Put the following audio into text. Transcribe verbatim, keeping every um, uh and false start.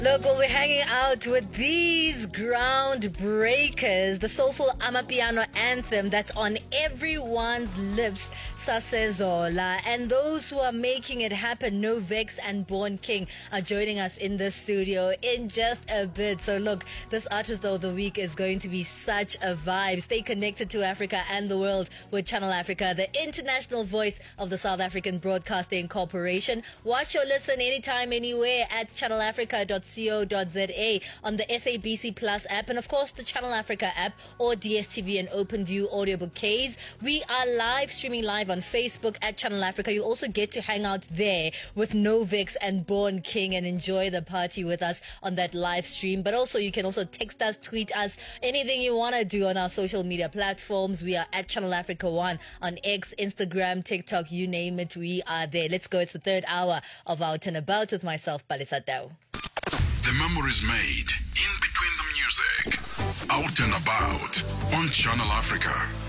Look, well, we're hanging out with these groundbreakers, the soulful Amapiano anthem that's on everyone's lips, Sasezola. And those who are making it happen, Novex and Born King, are joining us in the studio in just a bit. So look, this Artist of the Week is going to be such a vibe. Stay connected to Africa and the world with Channel Africa, the international voice of the South African Broadcasting Corporation. Watch or listen anytime, anywhere at channel africa dot co dot za, on the S A B C Plus app, and of course the Channel Africa app, or D S T V and OpenView audio bouquets. We are live streaming live on Facebook at Channel Africa. You'll also get to hang out there with Novex and Born King and enjoy the party with us on that live stream. But also you can also text us, tweet us, anything you want to do on our social media platforms. We are at Channel Africa One on X, Instagram, TikTok, you name it, we are there. Let's go. It's the third hour of Out and About with myself, Palisa Tau. The memories made in between the music. Out and About on Channel Africa.